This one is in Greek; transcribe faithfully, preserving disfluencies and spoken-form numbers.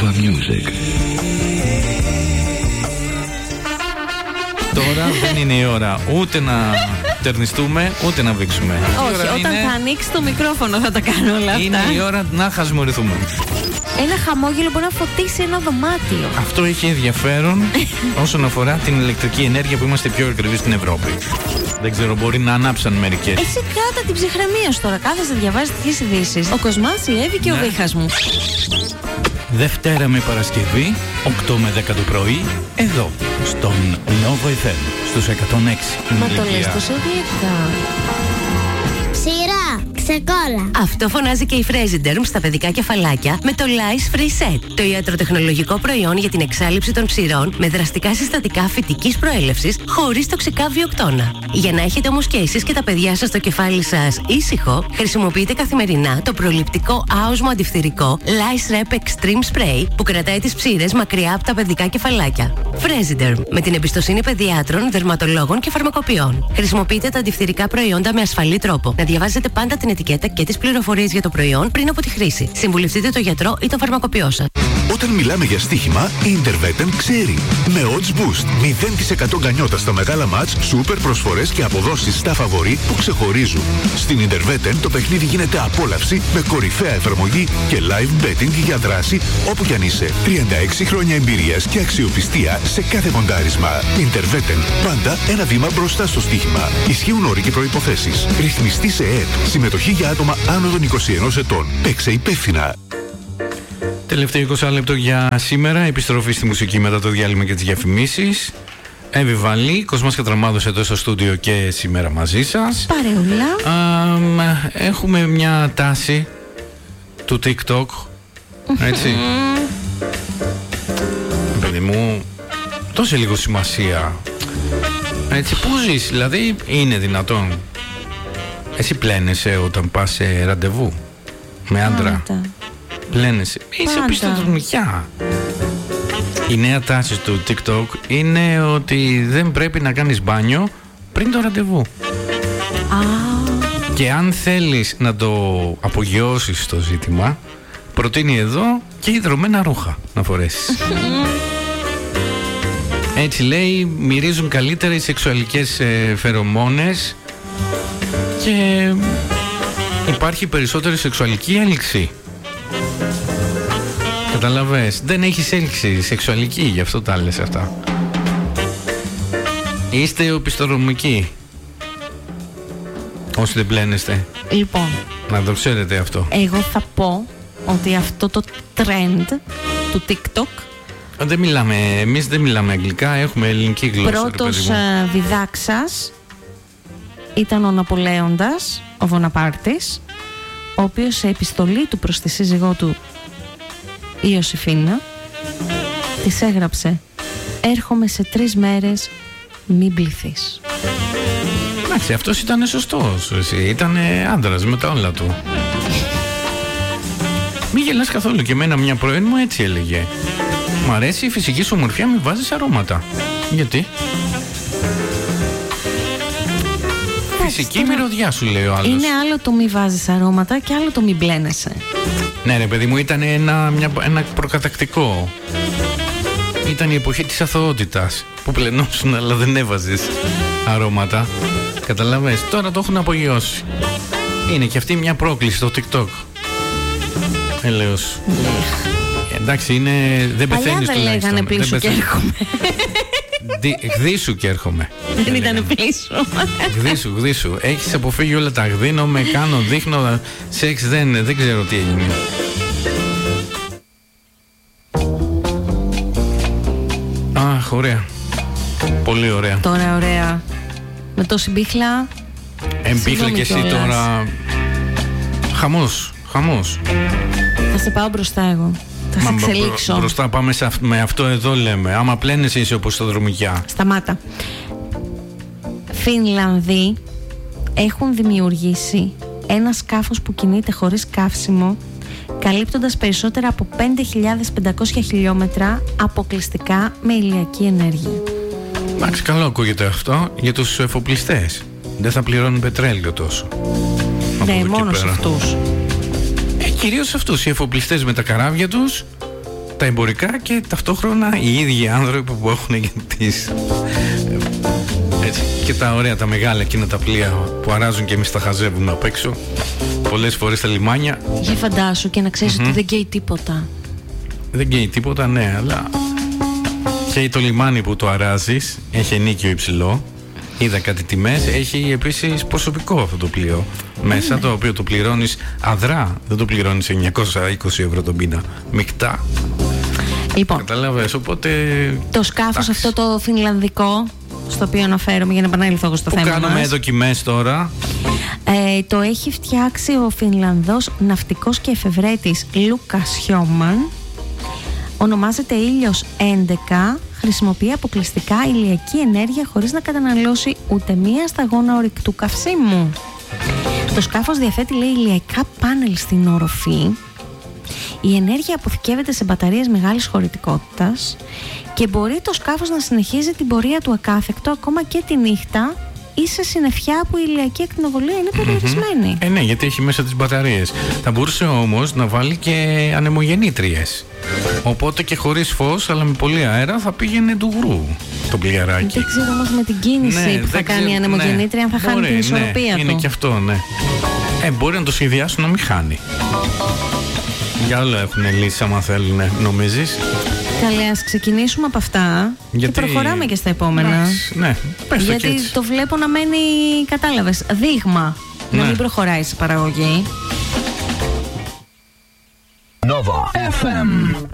Alpha Music. Τώρα δεν είναι η ώρα ούτε να τερνιστούμε ούτε να βήξουμε. Όχι, όταν είναι... θα ανοίξει το μικρόφωνο θα τα κάνω όλα αυτά. Είναι η ώρα να χασμουρηθούμε. Ένα χαμόγελο μπορεί να φωτίσει ένα δωμάτιο. Αυτό έχει ενδιαφέρον όσον αφορά την ηλεκτρική ενέργεια που είμαστε πιο ακριβείς στην Ευρώπη. Δεν ξέρω, μπορεί να ανάψαν μερικές. Εσύ κάτα την ψυχραιμία σου τώρα. Κάθεσαι να διαβάζεις τέτοιες ειδήσεις. Ο Κοσμάς, η Εύη και ναι. ο Βίχας μου. Δευτέρα με Παρασκευή, οκτώ με δέκα το πρωί, εδώ, στον Nova εφ εμ, στους εκατόν έξι. Μα το λες τόσο διεκτά. Σειρά, ξεκόλα. Αυτό φωνάζει και η Fresiderm στα παιδικά κεφαλάκια με το Lice Free Set, το ιατροτεχνολογικό προϊόν για την εξάλειψη των ψηρών με δραστικά συστατικά φυτικής προέλευσης χωρίς τοξικά βιοκτώνα. Για να έχετε όμως και εσείς και τα παιδιά σας το κεφάλι σας ήσυχο, χρησιμοποιείτε καθημερινά το προληπτικό άοσμο αντιφθυρικό Lice Rep Extreme Spray που κρατάει τις ψήρες μακριά από τα παιδικά κεφαλάκια. Fresiderm, με την εμπιστοσύνη παιδιάτρων, δερματολόγων και φαρμακοποιών. Χρησιμοποιείτε τα αντιφθυρικά προϊόντα με ασφαλή τρόπο. Να διαβάζετε πάντα την ετικέτα και τις πληροφορίες για το προϊόν πριν από τη χρήση. Συμβουλευτείτε τον γιατρό ή τον φαρμακοποιό σας. Όταν μιλάμε για στοίχημα, η Intervetem ξέρει. Με Odds Boost, μηδέν τοις εκατό γκανιότα στα μεγάλα μάτς, σούπερ προσφορές και αποδόσεις στα φαβορί που ξεχωρίζουν. Στην Intervetem το παιχνίδι γίνεται απόλαυση με κορυφαία εφαρμογή και live betting για δράση όπου κι αν είσαι. τριάντα έξι χρόνια εμπειρίας και αξιοπιστία σε κάθε μοντάρισμα. Intervetem, πάντα ένα βήμα μπροστά στο στοίχημα. Ισχύουν όροι και προϋποθέσεις. Ρυθμιστή σε ΕΕΠ. Συμμετοχή για άτομα άνω των είκοσι ενός ετών. Παίξε υπεύθυνα. Τελευταίο είκοσι λεπτό για σήμερα. Επιστροφή στη μουσική μετά το διάλειμμα και τις διαφημίσεις. Εύη Βαλή, Κοσμάς Κατραμάδος εδώ στο στούντιο και σήμερα μαζί σας. Παρεούλα. Α, έχουμε μια τάση του TikTok. Έτσι. Παιδί μου, δώσε λίγο σημασία. Έτσι, πού ζεις, δηλαδή είναι δυνατόν? Εσύ πλένεσαι όταν πας σε ραντεβού με άντρα? Πάντα. Πλένεσαι. Είσαι οπισθοδρομικιά. Η νέα τάση του TikTok είναι ότι δεν πρέπει να κάνεις μπάνιο πριν το ραντεβού. Α. Και αν θέλεις να το απογειώσεις το ζήτημα, προτείνει εδώ και υδρωμένα ρούχα να φορέσεις. Έτσι λέει, μυρίζουν καλύτερα οι σεξουαλικές ε, φερομόνες και υπάρχει περισσότερη σεξουαλική έλξη. Καταλαβες, δεν έχεις έλξη σεξουαλική, γι' αυτό τα λες αυτά. Είστε οπισθοδρομικοί όσοι δεν πλένεστε. Λοιπόν, να το ξέρετε αυτό. Εγώ θα πω ότι αυτό το trend του TikTok, δεν μιλάμε, εμείς δεν μιλάμε αγγλικά, έχουμε ελληνική γλώσσα. Πρώτος διδάξας ήταν ο Ναπολέοντας, ο Βοναπάρτης, ο οποίος σε επιστολή του προς τη σύζυγό του Ιωσήφινα της έγραψε: έρχομαι σε τρεις μέρες, μην πληθείς. Εντάξει, αυτός ήταν σωστός, ήταν άντρας με τα όλα του. Μη γελάς καθόλου, και εμένα μια πρώην μου έτσι έλεγε: μ' αρέσει η φυσική σου ομορφιά, μη βάζεις αρώματα. Γιατί? Φυσική μυρωδιά σου, λέει ο άλλος. Είναι άλλο το μη βάζεις αρώματα και άλλο το μη μπλένεσαι. Ναι ρε παιδί μου, ήταν ένα, μια, ένα προκατακτικό. Ήταν η εποχή της αθωότητας που πλενώσουν αλλά δεν έβαζες αρώματα. Καταλαβες, τώρα το έχουν απογειώσει. Είναι και αυτή μια πρόκληση στο TikTok. Έλεος. Εντάξει, είναι, δεν πεθαίνεις τουλάχιστον. Παλιά δεν λέγανε πλήσου και έρχομαι. Γδίσου και έρχομαι. Δεν ήταν πλήσου. Γδίσου, γδίσου. Έχεις αποφύγει όλα τα γδίνω, με κάνω, δείχνω, σεξ δεν, δεν ξέρω τι έγινε. Αχ, ωραία. Πολύ ωραία. Τώρα ωραία. Με τόση μπίχλα. Εμπίχλα και εσύ τώρα. Χαμός, χαμός. Θα σε πάω μπροστά εγώ. Θα σε εξελίξω. Μπρο, μπροστά πάμε σε, με αυτό εδώ λέμε. Άμα πλένεσαι είσαι οπισθοδρομικιά. Σταμάτα. Φινλανδοί έχουν δημιουργήσει ένα σκάφος που κινείται χωρίς καύσιμο, καλύπτοντας περισσότερα από πέντε χιλιάδες πεντακόσια χιλιόμετρα αποκλειστικά με ηλιακή ενέργεια. Εντάξει, καλό ακούγεται αυτό για τους εφοπλιστές. Δεν θα πληρώνουν πετρέλαιο τόσο. Ναι, μόνο σε αυτούς. Ε, κυρίως αυτούς οι εφοπλιστές με τα καράβια τους τα εμπορικά και ταυτόχρονα οι ίδιοι άνθρωποι που έχουν και τις... Έτσι, και τα ωραία, τα μεγάλα εκείνα τα πλοία που αράζουν και εμείς τα χαζεύουμε απ' έξω πολλές φορές στα λιμάνια. Για φαντάσου και να ξέρεις Mm-hmm. ότι δεν καίει τίποτα. Δεν καίει τίποτα, ναι, αλλά και το λιμάνι που το αράζεις έχει ενίκιο υψηλό. Είδα κάτι τιμές. Έχει επίσης προσωπικό αυτό το πλοίο μέσα, το οποίο το πληρώνεις αδρά. Δεν το πληρώνεις εννιακόσια είκοσι ευρώ τον μήνα. Μεικτά. Λοιπόν, καταλαβες, οπότε... το σκάφος τάξη. αυτό το φινλανδικό, στο οποίο αναφέρομαι για να επανέλθω εγώ στο που θέμα κάνουμε μας, δοκιμές τώρα. ε, το έχει φτιάξει ο Φινλανδός ναυτικός και εφευρέτης Λούκας Χιόμαν. Ονομάζεται Ήλιος έντεκα. Χρησιμοποιεί αποκλειστικά ηλιακή ενέργεια χωρίς να καταναλώσει ούτε μία σταγόνα ορυκτού καυσίμου. Το σκάφος διαθέτει, λέει, ηλιακά πάνελ στην οροφή. Η ενέργεια αποθηκεύεται σε μπαταρίες μεγάλης χωρητικότητας και μπορεί το σκάφος να συνεχίζει την πορεία του ακάθεκτο ακόμα και τη νύχτα ή σε συννεφιά που η ηλιακή ακτινοβολία είναι περιορισμένη. Mm-hmm. Ε, ναι, γιατί έχει μέσα τις μπαταρίες. Θα μπορούσε όμως να βάλει και ανεμογεννήτριες. Οπότε και χωρίς φως, αλλά με πολύ αέρα, θα πήγαινε ντουγρού το πλοιαράκι. Δεν ξέρω όμως με την κίνηση ναι, που θα ξέρω, κάνει η ανεμογεννήτρια, ναι, αν θα μπορεί, χάνει την ισορροπία ναι, του. είναι και αυτό, ναι. Ε, μπορεί να το σχεδιάσουν να μην χάνει. Για όλα έχουν λύσει, άμα θέλουν, νομίζεις. Καλέ, ας ξεκινήσουμε από αυτά. Γιατί... και προχωράμε και στα επόμενα. Εντάξει, ναι, πες το Γιατί έτσι. το βλέπω να μένει, κατάλαβες, δείγμα. Ναι. Να μην προχωράει σε παραγωγή. Nova εφ εμ.